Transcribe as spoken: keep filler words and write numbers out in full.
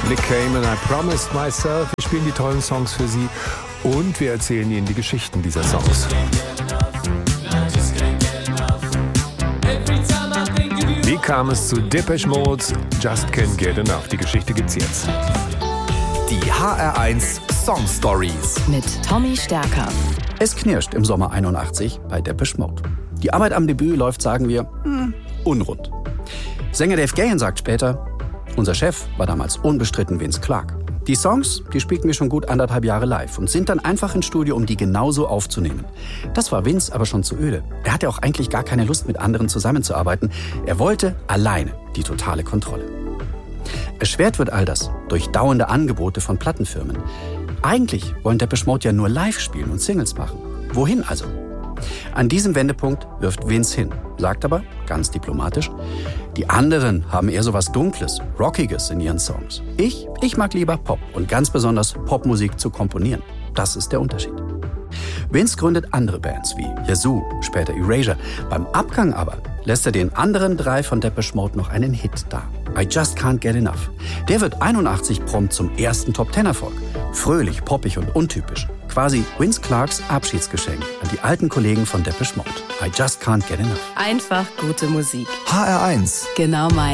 Nick Cayman, I Promised Myself. Wir spielen die tollen Songs für Sie und wir erzählen Ihnen die Geschichten dieser Songs. Wie kam es zu Depeche Mode's Just Can't Get Enough? Die Geschichte gibt's jetzt. Die H R eins Song Stories mit Tommy Stärker. Es knirscht im Sommer einundachtzig bei Depeche Mode. Die Arbeit am Debüt läuft, sagen wir, hm, unrund. Sänger Dave Gahan sagt später, unser Chef war damals unbestritten Vince Clarke. Die Songs, die spielten wir schon gut anderthalb Jahre live und sind dann einfach ins Studio, um die genauso aufzunehmen. Das war Vince aber schon zu öde. Er hatte auch eigentlich gar keine Lust, mit anderen zusammenzuarbeiten. Er wollte alleine die totale Kontrolle. Erschwert wird all das durch dauernde Angebote von Plattenfirmen. Eigentlich wollen Depeche Mode ja nur live spielen und Singles machen. Wohin also? An diesem Wendepunkt wirft Vince hin, sagt aber, ganz diplomatisch, die anderen haben eher so was Dunkles, Rockiges in ihren Songs. Ich, ich mag lieber Pop und ganz besonders Popmusik zu komponieren. Das ist der Unterschied. Vince gründet andere Bands wie Yazoo, später Erasure. Beim Abgang aber lässt er den anderen drei von Depeche Mode noch einen Hit da. I Just Can't Get Enough. Der wird einundachtzig prompt zum ersten Top-Ten-Erfolg. Fröhlich, poppig und untypisch. Quasi Vince Clarkes Abschiedsgeschenk an die alten Kollegen von Depeche Mode. I Just Can't Get Enough. Einfach gute Musik. H R eins. Genau mein